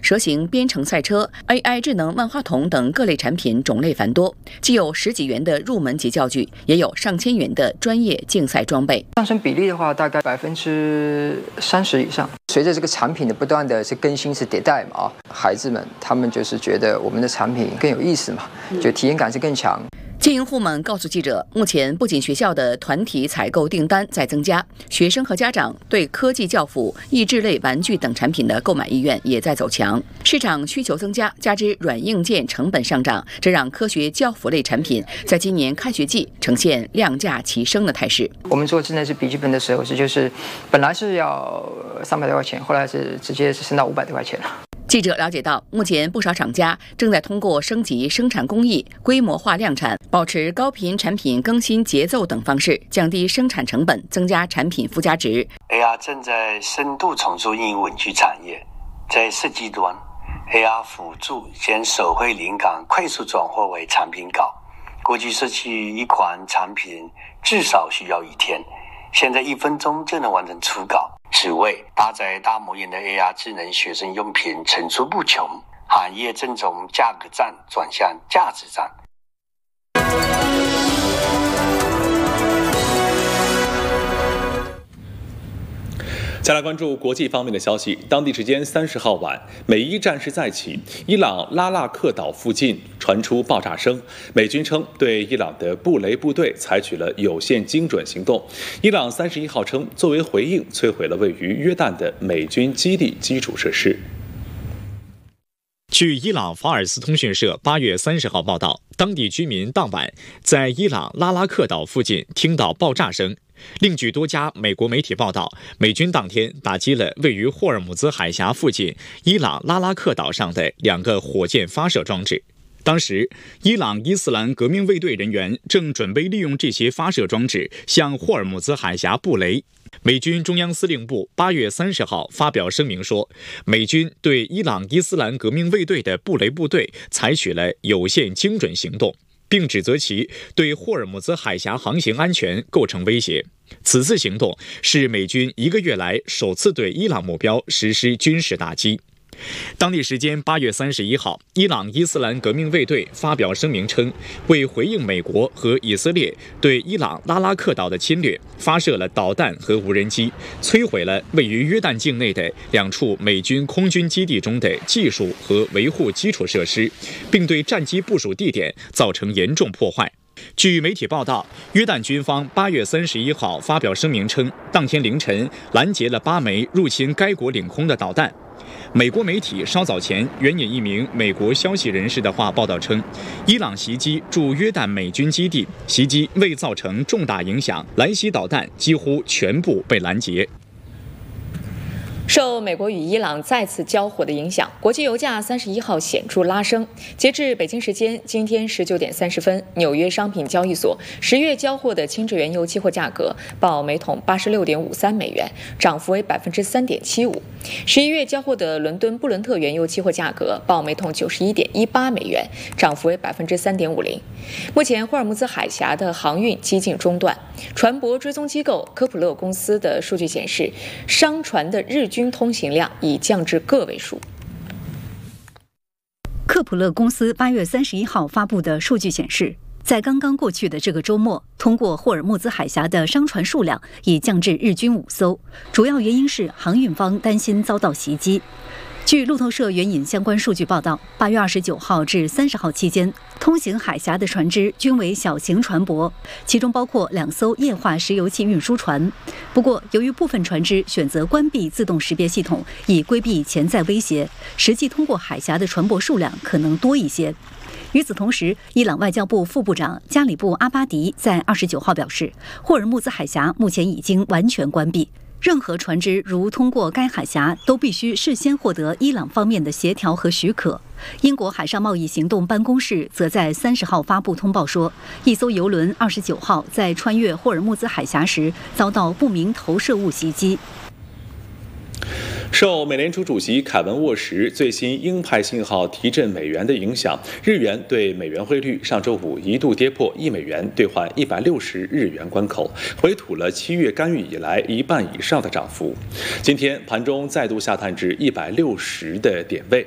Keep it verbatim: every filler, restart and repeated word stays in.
蛇形编程赛车、A I 智能万花筒等各类产品种类繁多，既有十几元的入门级教具，也有上千元的专业竞赛装备。 上升比例的话，大概百分之三十以上。随着这个产品的不断的是更新是迭代嘛，啊，孩子们他们就是觉得我们的产品更有意思嘛，就体验感是更强。 经营户们告诉记者，目前不仅学校的团体采购订单在增加，学生和家长对科技教辅、益智类玩具等产品的购买意愿也在走强。市场需求增加，加之软硬件成本上涨，这让科学教辅类产品在今年开学季呈现量价齐升的态势。 我们做智能式笔记本的时候是就是本来是要三百多块钱，后来是直接是升到五百多块钱了。 记者了解到，目前不少厂家正在通过升级生产工艺、规模化量产、保持高频产品更新节奏等方式，降低生产成本，增加产品附加值。 A R 正在深度重塑应用文具产业，在设计端 ，A R 辅助将手绘灵感快速转化为产品稿。过去设计一款产品至少需要一天，现在一分钟就能完成初稿。此外，搭载大模型的 A R 智能学生用品层出不穷，行业正从价格战转向价值战。 再来关注国际方面的消息。当地时间三十号晚，美伊战事再起，伊朗拉腊克岛附近传出爆炸声。美军称对伊朗的布雷部队采取了有限精准行动。伊朗三十一号称，作为回应，摧毁了位于约旦的美军基地基础设施。 据伊朗法尔斯通讯社八月三十号报道，当地居民当晚在伊朗拉拉克岛附近听到爆炸声。另据多家美国媒体报道，美军当天打击了位于霍尔木兹海峡附近伊朗拉拉克岛上的两个火箭发射装置。当时，伊朗伊斯兰革命卫队人员正准备利用这些发射装置向霍尔木兹海峡布雷。美军中央司令部八月三十号发表声明说，美军对伊朗伊斯兰革命卫队的布雷部队采取了有限精准行动，并指责其对霍尔木兹海峡航行安全构成威胁。此次行动是美军一个月来首次对伊朗目标实施军事打击。当地时间八月三十一号，伊朗伊斯兰革命卫队发表声明称，为回应美国和以色列对伊朗拉拉克岛的侵略，发射了导弹和无人机，摧毁了位于约旦境内的两处美军空军基地中的技术和维护基础设施，并对战机部署地点造成严重破坏。据媒体报道，约旦军方八月三十一号发表声明称，当天凌晨拦截了八枚入侵该国领空的导弹。美国媒体稍早前援引一名美国消息人士的话报道称，伊朗袭击驻约旦美军基地，袭击未造成重大影响，来袭导弹几乎全部被拦截。 受美国与伊朗再次交火的影响，国际油价三十一号显著拉升。截至北京时间今天十九点三十分，纽约商品交易所十月交货的轻质原油期货价格报每桶八十六点五三美元，涨幅为百分之三点七五。十一月交货的伦敦布伦特原油期货价格报每桶九十一点一八美元，涨幅为百分之三点五零。目前，霍尔木兹海峡的航运几近中断。船舶追踪机构科普勒公司的数据显示，商船的日均通行量已降至个位数。 科普勒公司八月三十一号发布的数据显示，在刚刚过去的这个周末，通过霍尔木兹海峡的商船数量已降至日均五艘，主要原因是航运方担心遭到袭击。据路透社援引相关数据报道，八月二十九号至三十号期间，通行海峡的船只均为小型船舶，其中包括两艘液化石油气运输船。不过，由于部分船只选择关闭自动识别系统，以规避潜在威胁，实际通过海峡的船舶数量可能多一些。与此同时，伊朗外交部副部长加里布阿巴迪在二十九号表示，霍尔木兹海峡目前已经完全关闭。任何船只如通过该海峡，都必须事先获得伊朗方面的协调和许可。英国海上贸易行动办公室则在三十号发布通报说，一艘油轮二十九号在穿越霍尔木兹海峡时遭到不明投射物袭击。 受美联储主席凯文沃什最新鹰派信号提振美元的影响，日元对美元汇率上周五一度跌破一美元兑换一百六十日元关口，回吐了七月干预以来一半以上的涨幅。今天盘中再度下探至一百六十的点位，